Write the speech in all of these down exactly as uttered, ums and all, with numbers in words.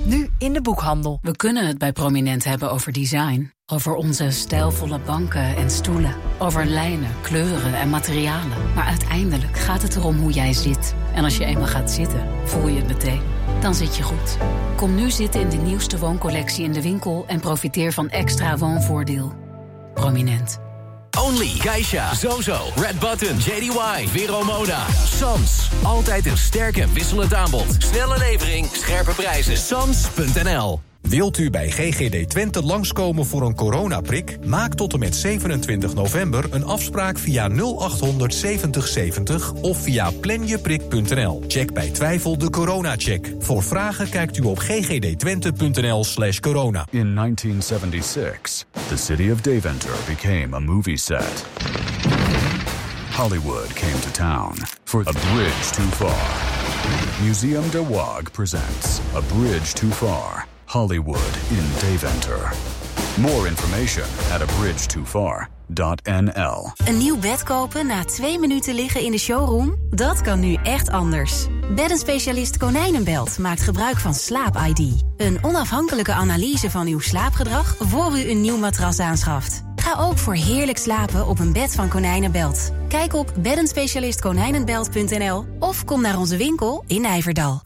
Nu in de boekhandel. We kunnen het bij Prominent hebben over design. Over onze stijlvolle banken en stoelen. Over lijnen, kleuren en materialen. Maar uiteindelijk gaat het erom hoe jij zit. En als je eenmaal gaat zitten, voel je het meteen. Dan zit je goed. Kom nu zitten in de nieuwste wooncollectie in de winkel... en profiteer van extra woonvoordeel. Prominent. Only, Geisha, Zozo, Red Button, J D Y, Vero Moda, Sans. Altijd een sterk en wisselend aanbod. Snelle levering, scherpe prijzen. Sans punt n l. Wilt u bij G G D Twente langskomen voor een coronaprik? Maak tot en met zevenentwintig november een afspraak via nul achthonderd zeventig zeventig of via planjeprik punt n l. Check bij twijfel de coronacheck. Voor vragen kijkt u op ggdtwente.nl slash corona. In nineteen seventy-six, the city of Deventer became a movie set. Hollywood came to town for A Bridge Too Far. Museum de Waag presents A Bridge Too Far. Hollywood in Deventer. More information at a bridge too far dot n l. Een nieuw bed kopen na twee minuten liggen in de showroom? Dat kan nu echt anders. Beddenspecialist Konijnenbelt maakt gebruik van Slaap I D. Een onafhankelijke analyse van uw slaapgedrag voor u een nieuw matras aanschaft. Ga ook voor heerlijk slapen op een bed van Konijnenbelt. Kijk op beddenspecialist konijnenbelt punt n l of kom naar onze winkel in Nijverdal.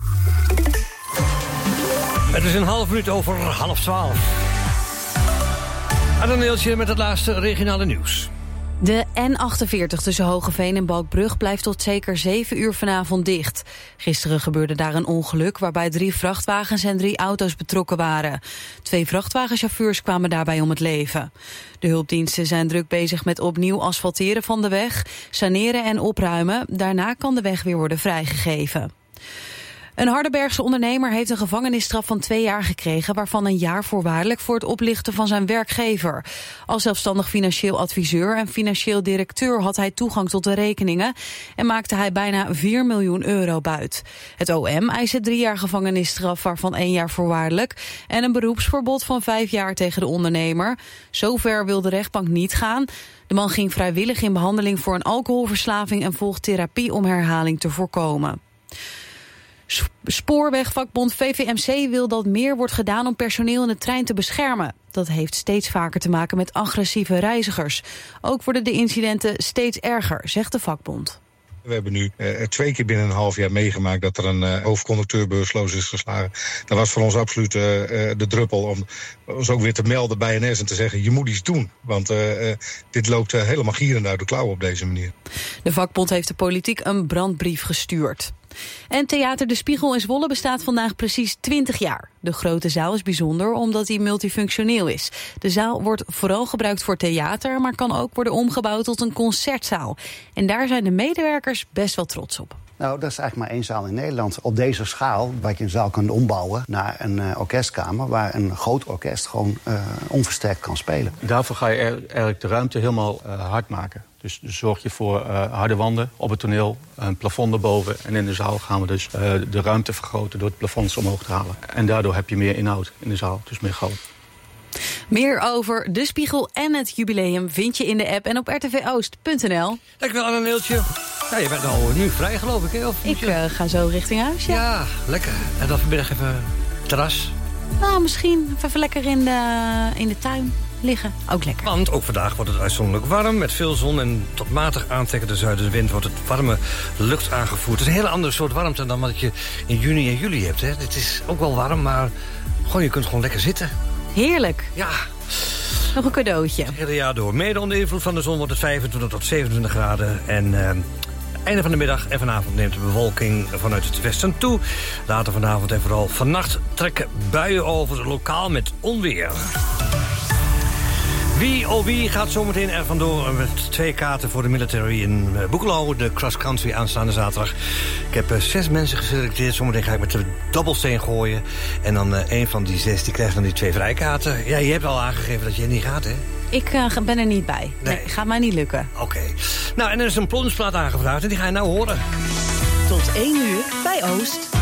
Het is een half minuut over half twaalf. En een deeltje met het laatste regionale nieuws. De N achtenveertig tussen Hogeveen en Balkbrug blijft tot zeker zeven uur vanavond dicht. Gisteren gebeurde daar een ongeluk waarbij drie vrachtwagens en drie auto's betrokken waren. Twee vrachtwagenchauffeurs kwamen daarbij om het leven. De hulpdiensten zijn druk bezig met opnieuw asfalteren van de weg, saneren en opruimen. Daarna kan de weg weer worden vrijgegeven. Een Hardenbergse ondernemer heeft een gevangenisstraf van twee jaar gekregen, waarvan een jaar voorwaardelijk voor het oplichten van zijn werkgever. Als zelfstandig financieel adviseur en financieel directeur had hij toegang tot de rekeningen en maakte hij bijna vier miljoen euro buit. Het O M eist drie jaar gevangenisstraf, waarvan één jaar voorwaardelijk, en een beroepsverbod van vijf jaar tegen de ondernemer. Zover wil de rechtbank niet gaan. De man ging vrijwillig in behandeling voor een alcoholverslaving en volgt therapie om herhaling te voorkomen. Spoorwegvakbond V V M C wil dat meer wordt gedaan om personeel in de trein te beschermen. Dat heeft steeds vaker te maken met agressieve reizigers. Ook worden de incidenten steeds erger, zegt de vakbond. We hebben nu uh, twee keer binnen een half jaar meegemaakt dat er een uh, hoofdconducteur bewusteloos is geslagen. Dat was voor ons absoluut uh, uh, de druppel om ons ook weer te melden bij N S en te zeggen, je moet iets doen. Want uh, uh, dit loopt uh, helemaal gierend uit de klauwen op deze manier. De vakbond heeft de politiek een brandbrief gestuurd. En Theater De Spiegel in Zwolle bestaat vandaag precies twintig jaar. De grote zaal is bijzonder omdat die multifunctioneel is. De zaal wordt vooral gebruikt voor theater, maar kan ook worden omgebouwd tot een concertzaal. En daar zijn de medewerkers best wel trots op. Nou, dat is eigenlijk maar één zaal in Nederland. Op deze schaal, waar je een zaal kan ombouwen naar een uh, orkestkamer, waar een groot orkest gewoon uh, onversterkt kan spelen. Daarvoor ga je eigenlijk de ruimte helemaal uh, hard maken. Dus, dus zorg je voor uh, harde wanden op het toneel, een plafond erboven. En in de zaal gaan we dus uh, de ruimte vergroten door het plafond omhoog te halen. En daardoor heb je meer inhoud in de zaal, dus meer galm. Meer over De Spiegel en het jubileum vind je in de app en op r t v oost punt n l. Dankjewel, Anne-Neeltje. Ja, je bent al nu vrij, geloof ik, hè? Of ik uh, ga zo richting huis, ja. Ja, lekker. En dan vanmiddag even terras. Nou, misschien even lekker in de, in de tuin liggen. Ook lekker. Want ook vandaag wordt het uitzonderlijk warm. Met veel zon en tot matig aantrekkende zuidenwind wordt het warme lucht aangevoerd. Het is een hele andere soort warmte dan wat je in juni en juli hebt. Hè. Het is ook wel warm, maar gewoon, je kunt gewoon lekker zitten. Heerlijk. Ja. Nog een cadeautje. Het hele jaar door. Mede onder invloed van de zon wordt het vijfentwintig tot zevenentwintig graden. En uh, einde van de middag en vanavond neemt de bewolking vanuit het westen toe. Later vanavond en vooral vannacht trekken buien over, lokaal met onweer. Wie oh wie gaat zometeen er vandoor met twee kaarten voor de military in Boekelo, de cross country aanstaande zaterdag. Ik heb uh, zes mensen geselecteerd. Zometeen ga ik met de dobbelsteen gooien. En dan uh, een van die zes die krijgt dan die twee vrijkaarten. Ja, je hebt al aangegeven dat je er niet gaat, hè? Ik uh, ben er niet bij. Nee, nee gaat mij niet lukken. Oké. Okay. Nou, en er is een plonsplaat aangevraagd en die ga je nou horen. Tot één uur bij Oost.